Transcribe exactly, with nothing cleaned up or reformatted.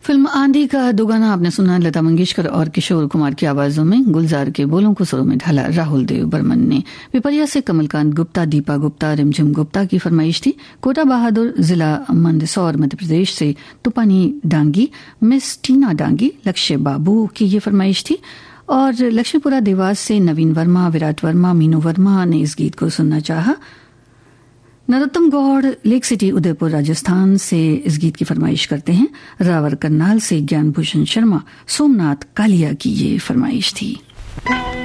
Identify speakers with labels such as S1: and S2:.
S1: Film आंधी का दो गाना आपने सुना लता मंगेशकर और किशोर कुमार की आवाजों में। गुलजार के बोलों को सुरों में ढाला राहुल देव बर्मन ने। पिपरिया से कमलकांत गुप्ता, दीपा गुप्ता, रिमझिम गुप्ता की फरमाइश थी। कोटा बहादुर, जिला मंदसौर, मध्य प्रदेश से तुपानी डांगी, मिस टीना डांगी, लक्ष्य बाबू की ये फरमाइश थी। और लक्ष्मीपुरा देवास से नवीन वर्मा, विराट वर्मा, मीनू वर्मा ने इस गीत को सुनना चाहा। नरोत्तम गौड़ लेक सिटी उदयपुर राजस्थान से इस गीत की फरमाइश करते हैं। रावर करनाल से ज्ञान भूषण शर्मा, सोमनाथ कालिया की ये फरमाइश थी।